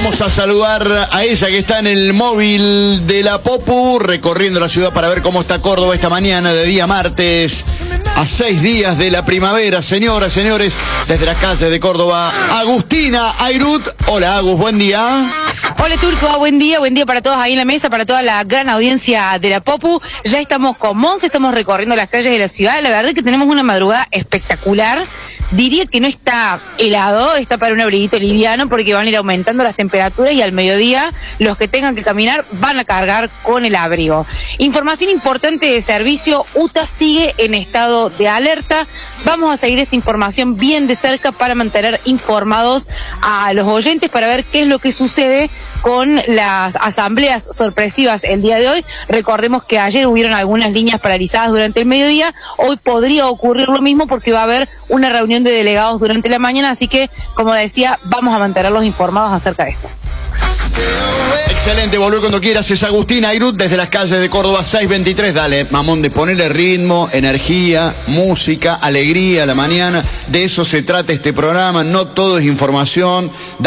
Vamos a saludar a ella que está en el móvil de la Popu, recorriendo la ciudad para ver cómo está Córdoba esta mañana de día martes, a 6 días de la primavera. Señoras, señores, desde las calles de Córdoba, Agustina Airut. Hola, Agus, buen día. Hola, Turco, buen día para todos ahí en la mesa, para toda la gran audiencia de la Popu. Ya estamos con Monse, estamos recorriendo las calles de la ciudad. La verdad es que tenemos una madrugada espectacular. Diría que no está helado, está para un abriguito liviano porque van a ir aumentando las temperaturas y al mediodía los que tengan que caminar van a cargar con el abrigo. Información importante de servicio, UTA sigue en estado de alerta. Vamos a seguir esta información bien de cerca para mantener informados a los oyentes para ver qué es lo que sucede con las asambleas sorpresivas el día de hoy. Recordemos que ayer hubieron algunas líneas paralizadas durante el mediodía, hoy podría ocurrir lo mismo porque va a haber una reunión de delegados durante la mañana, así que, como decía, vamos a mantenerlos informados acerca de esto. Excelente, volver cuando quieras. Es Agustina Airut desde las calles de Córdoba 623. Dale, mamón, de ponerle ritmo, energía, música, alegría a la mañana. De eso se trata este programa, no todo es información.